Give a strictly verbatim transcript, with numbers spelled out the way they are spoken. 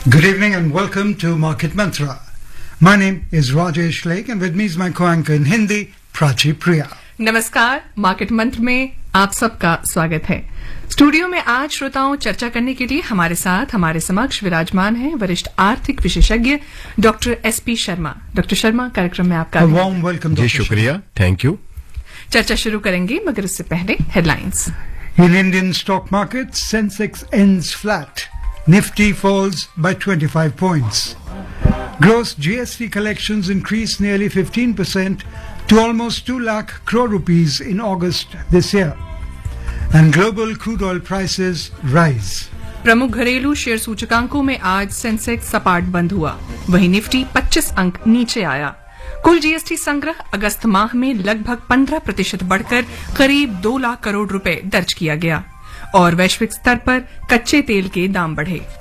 Good evening and welcome to Market Mantra. My name is Rajesh Lake and with me is my co-anchor in Hindi, Prachi Priya. नमस्कार, market मंत्र में आप सबका स्वागत है। Studio में आज श्रोताओं चर्चा करने के लिए हमारे साथ हमारे समक्ष विराजमान हैं वरिष्ठ आर्थिक विशेषज्ञ doctor S P Sharma. Doctor Sharma, कार्यक्रम में आपका A warm welcome, ji Doctor शुक्रिया, थैंक यू। चर्चा शुरू करेंगे मगर उससे पहले headlines. In Indian stock markets, Sensex ends flat. Nifty falls by twenty-five points. Gross G S T collections increased nearly fifteen percent to almost two lakh crore rupees in August this year. And global crude oil prices rise. प्रमुख घरेलू share सूचकांकों में आज Sensex सपाट बंद हुआ, वहीं Nifty पच्चीस अंक नीचे आया। कुल जीएसटी संग्रह अगस्त माह में लगभग पंद्रह प्रतिशत बढ़कर करीब दो लाख करोड़ रुपए दर्ज किया गया और वैश्विक स्तर पर कच्चे तेल के दाम बढ़े।